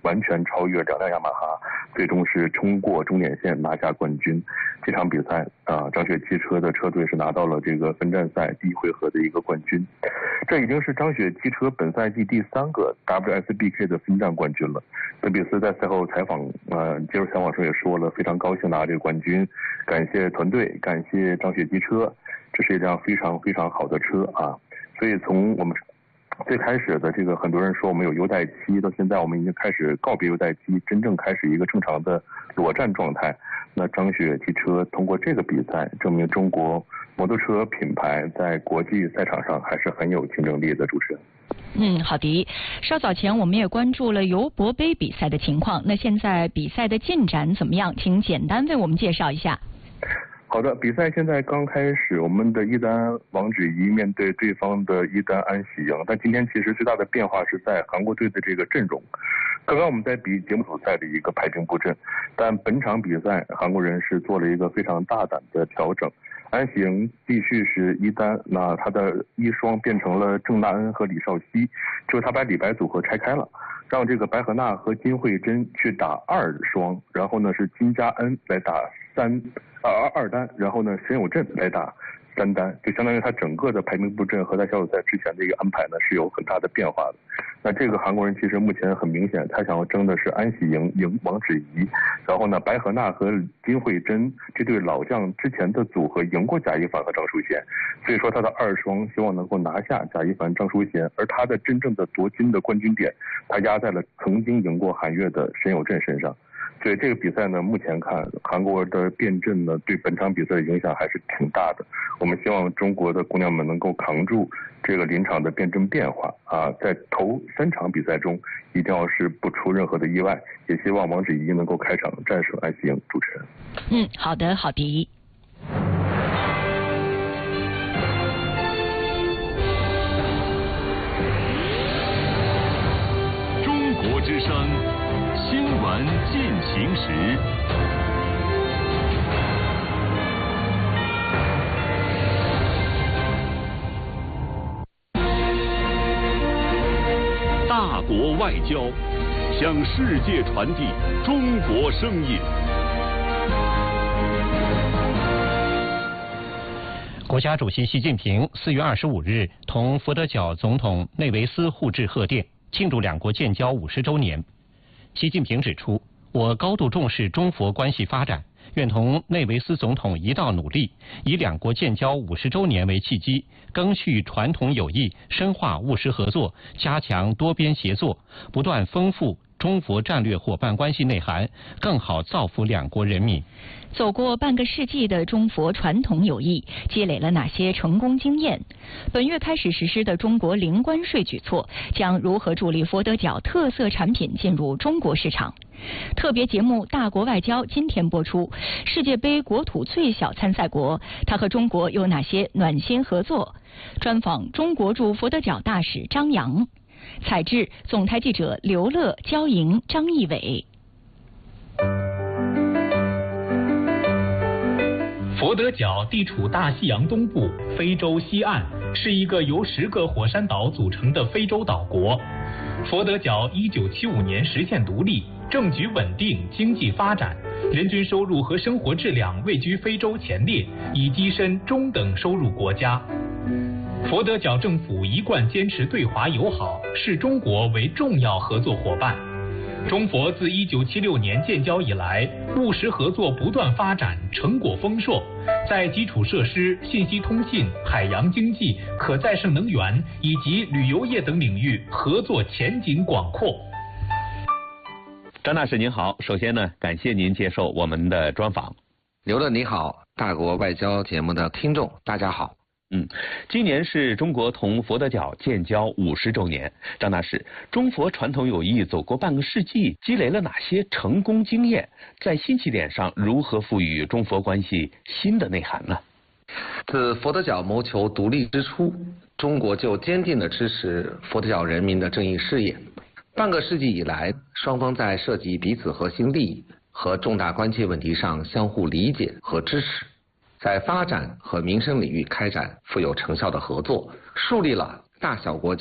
完全超越2辆雅马哈，最终是冲过终点线拿下冠军。这场比赛张雪汽车的车队是拿到了这个分站赛第1回合的一个冠军，这已经是张雪汽车本赛季第3个 WSBK 的分站冠军了。德比斯在赛后采访接受采访时也说了，非常高兴拿这个冠军，感谢团队，感谢张雪汽车，这是一辆非常非常好的车啊。所以从我们最开始的这个很多人说我们有优待期，到现在我们已经开始告别优待期，真正开始一个正常的裸战状态。那张雪汽车通过这个比赛证明中国摩托车品牌在国际赛场上还是很有竞争力的。主持人。 好的。稍早前我们也关注了尤伯杯比赛的情况，那现在比赛的进展怎么样？请简单为我们介绍一下。 好的，比赛现在刚开始，我们的一单王芷怡面对对方的一单安喜莹，但今天其实最大的变化是在韩国队的这个阵容。刚刚我们在比节目组赛的一个排兵布阵，但本场比赛韩国人是做了一个非常大胆的调整。安喜莹继续是一单，那他的一双变成了郑娜恩和李绍熙，就是他把李白组合拆开了，让这个白荷娜和金惠珍去打2双，然后呢是金佳恩来打2单，然后呢沈有振来打3单，就相当于他整个的排兵布阵和在小组赛之前的一个安排呢是有很大的变化的。那这个韩国人其实目前很明显，他想要争的是安喜莹赢王芷怡，然后呢白荷娜和金惠珍这对老将之前的组合赢过贾一凡和张淑贤，所以说他的2双希望能够拿下贾一凡、张淑贤，而他的真正的夺金的冠军点，他压在了曾经赢过韩悦的沈有振身上。所以这个比赛呢，目前看韩国的变阵呢，对本场比赛的影响还是挺大的。我们希望中国的姑娘们能够扛住这个临场的变阵变化啊，在头3场比赛中一定要是不出任何的意外，也希望王芷怡能够开场战胜安喜莹。主持人。 好的。 中国之声新闻进行时。大国外交，向世界传递中国声音。 国家主席习近平4月25日同佛得角总统内维斯互致贺电，庆祝两国建交50周年。习近平指出，我高度重视中佛关系发展，愿同内维斯总统一道努力，以两国建交50周年为契机，赓续传统友谊，深化务实合作，加强多边协作，不断丰富中佛战略伙伴关系内涵，更好造福两国人民。 走过半个世纪的中佛传统友谊，积累了哪些成功经验？本月开始实施的中国零关税举措将如何助力佛得角特色产品进入中国市场？特别节目《大国外交》今天播出，世界杯国土最小参赛国，它和中国有哪些暖心合作？专访中国驻佛得角大使张扬。采制总台记者刘乐、焦莹、张义伟。 佛得角地处大西洋东部，非洲西岸，是一个由10个火山岛组成的非洲岛国。佛得角1975年实现独立，政局稳定，经济发展，人均收入和生活质量位居非洲前列，已跻身中等收入国家。佛得角政府一贯坚持对华友好，视中国为重要合作伙伴。中佛自1976年建交以来，务实合作不断发展，成果丰硕，在基础设施、信息通信、海洋经济、可再生能源以及旅游业等领域合作前景广阔。 张大使您好，首先呢，感谢您接受我们的专访。 刘乐你好，大国外交节目的听众大家好。 今年是中国同佛得角建交50周年。张大使，中佛传统友谊走过半个世纪，积累了哪些成功经验？在新起点上，如何赋予中佛关系新的内涵呢？ 自佛得角谋求独立之初，中国就坚定地支持佛得角人民的正义事业。半个世纪以来，双方在涉及彼此核心利益和重大关切问题上相互理解和支持，在发展和民生领域开展富有成效的合作，树立了大小国家